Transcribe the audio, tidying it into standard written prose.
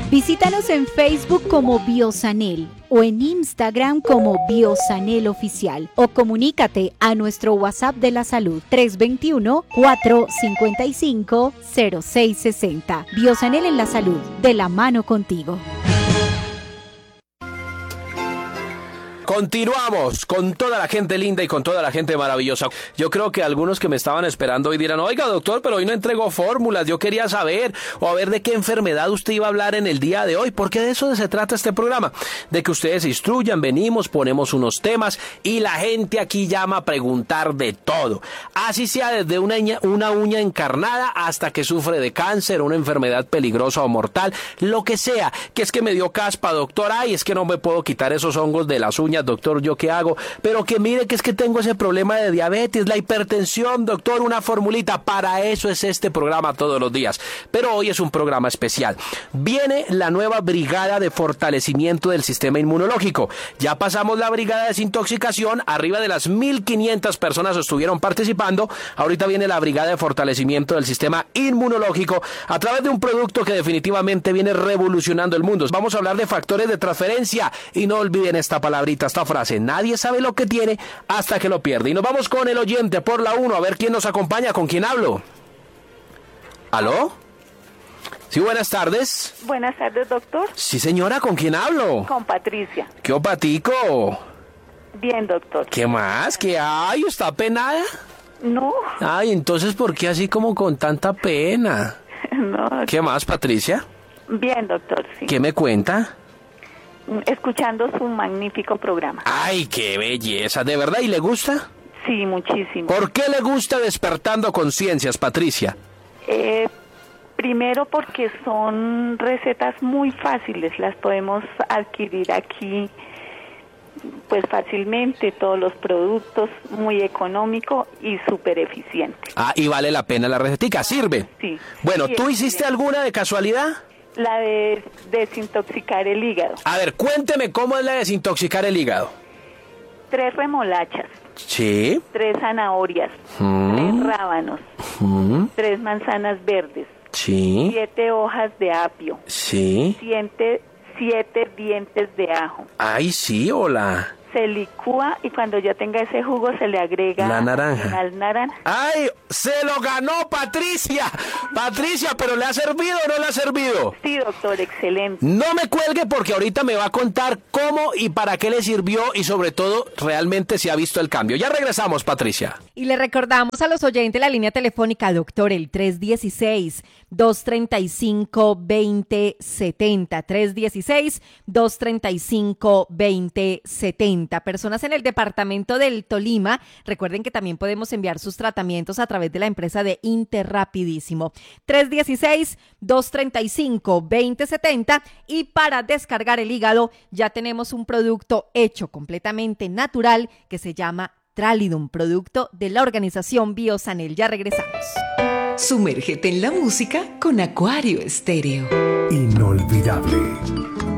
Visítanos en Facebook como Biosanel o en Instagram como Biosanel Oficial o comunícate a nuestro WhatsApp de la salud 321-455-0660. Biosanel en la salud, de la mano contigo. Continuamos con toda la gente linda y con toda la gente maravillosa. Yo creo que algunos que me estaban esperando hoy dirán, oiga doctor, pero hoy no entregó fórmulas, yo quería saber o a ver de qué enfermedad usted iba a hablar en el día de hoy, porque de eso se trata este programa, de que ustedes se instruyan, venimos, ponemos unos temas y la gente aquí llama a preguntar de todo, así sea desde una uña encarnada hasta que sufre de cáncer, una enfermedad peligrosa o mortal, lo que sea, que es que me dio caspa, doctor, ay, es que no me puedo quitar esos hongos de las uñas, doctor, ¿yo qué hago? Pero que mire que es que tengo ese problema de diabetes, la hipertensión, doctor, una formulita. Para eso es este programa todos los días. Pero hoy es un programa especial. Viene la nueva brigada de fortalecimiento del sistema inmunológico. Ya pasamos la brigada de desintoxicación, arriba de las 1,500 personas estuvieron participando. Ahorita viene la brigada de fortalecimiento del sistema inmunológico a través de un producto que definitivamente viene revolucionando el mundo. Vamos a hablar de factores de transferencia y no olviden esta palabrita, esta frase, nadie sabe lo que tiene hasta que lo pierde. Y nos vamos con el oyente por la 1, a ver quién nos acompaña, ¿con quién hablo? ¿Aló? Sí, buenas tardes. Buenas tardes, doctor. Sí, señora, ¿con quién hablo? Con Patricia. ¿Qué opatico? Bien, doctor. ¿Qué más? ¿Qué hay? ¿Está penada? No. Ay, entonces, ¿por qué así como con tanta pena? No. ¿Qué más, Patricia? Bien, doctor, sí. ¿Qué me cuenta? Escuchando su magnífico programa. Ay, qué belleza, ¿de verdad? ¿Y le gusta? Sí, muchísimo. ¿Por qué le gusta Despertando Conciencias, Patricia? Primero porque son recetas muy fáciles, las podemos adquirir aquí pues fácilmente, todos los productos, muy económico y súper eficiente. Ah, y vale la pena la recetica, ¿sirve? Sí. Bueno, Sí, ¿tú hiciste alguna de casualidad? La de desintoxicar el hígado. A ver, cuénteme cómo es la de desintoxicar el hígado. 3 remolachas. Sí. 3 zanahorias. 3 rábanos. 3 manzanas verdes. Sí. 7 hojas de apio. Sí. 7 dientes de ajo. Ay, sí, hola. Se licúa y cuando ya tenga ese jugo se le agrega la naranja. Al naranja. ¡Ay! ¡Se lo ganó Patricia! Patricia, ¿pero le ha servido o no le ha servido? Sí, doctor, excelente. No me cuelgue porque ahorita me va a contar cómo y para qué le sirvió y sobre todo realmente se ha visto el cambio. Ya regresamos, Patricia. Y le recordamos a los oyentes la línea telefónica, doctor, el 316-235-2070. 316-235-2070. Personas en el departamento del Tolima, recuerden que también podemos enviar sus tratamientos a través de la empresa de Interrapidísimo. 316-235-2070. Y para descargar el hígado ya tenemos un producto hecho completamente natural que se llama Tralidum, producto de la organización Biosanel. Ya regresamos. Sumérgete en la música con Acuario Estéreo. Inolvidable.